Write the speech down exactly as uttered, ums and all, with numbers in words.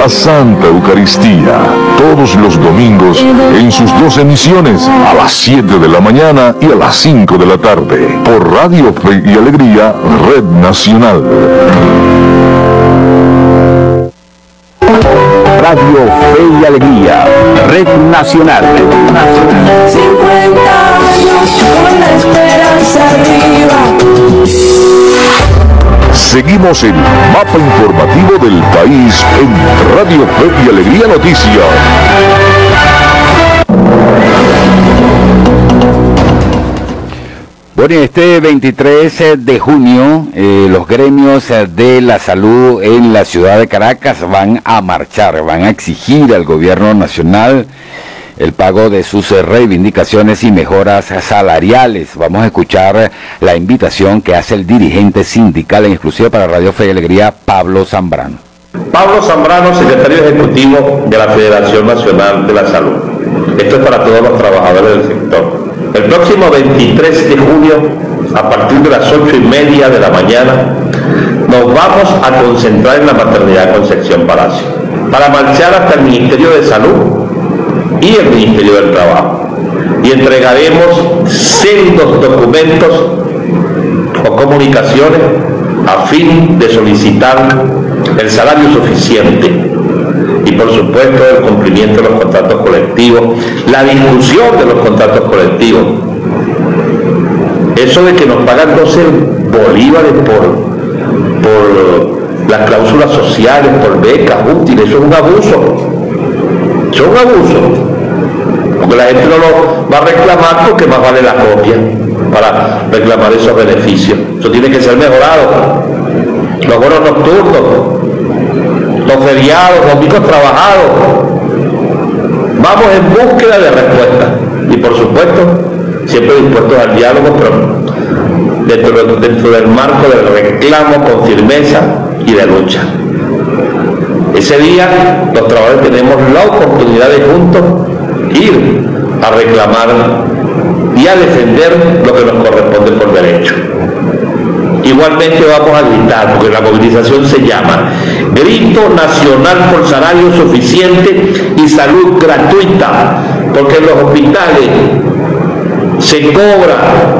la Santa Eucaristía, todos los domingos en sus dos emisiones, a las siete de la mañana y a las cinco de la tarde, por Radio Fe y Alegría, Red Nacional. Radio Fe y Alegría, Red Nacional. cincuenta años con la esperanza arriba. Seguimos el mapa informativo del país en Radio Fe y Alegría Noticias. Bueno, este veintitrés de junio, eh, los gremios de la salud en la ciudad de Caracas van a marchar, van a exigir al gobierno nacional el pago de sus reivindicaciones y mejoras salariales. Vamos a escuchar la invitación que hace el dirigente sindical en exclusiva para Radio Fe y Alegría, Pablo Zambrano. Pablo Zambrano, secretario ejecutivo de la Federación Nacional de la Salud. Esto es para todos los trabajadores del sector. El próximo veintitrés de junio, a partir de las ocho y media de la mañana, nos vamos a concentrar en la maternidad Concepción Palacio, para marchar hasta el Ministerio de Salud y el Ministerio del Trabajo, y entregaremos sendos documentos o comunicaciones a fin de solicitar el salario suficiente y, por supuesto, el cumplimiento de los contratos colectivos, la discusión de los contratos colectivos. Eso de que nos pagan doce bolívares por, por las cláusulas sociales, por becas útiles, eso es un abuso. Eso es un abuso. Porque la gente no lo va a reclamar porque más vale la copia para reclamar esos beneficios. Eso tiene que ser mejorado. Los bonos nocturnos, los feriados, los picos trabajados. Vamos en búsqueda de respuestas. Y por supuesto, siempre dispuestos al diálogo, pero dentro, dentro del marco del reclamo con firmeza y de lucha. Ese día los trabajadores tenemos la oportunidad de juntos ir a reclamar y a defender lo que nos corresponde por derecho. Igualmente vamos a gritar, porque la movilización se llama Grito Nacional por Salario Suficiente y Salud Gratuita, porque en los hospitales se cobra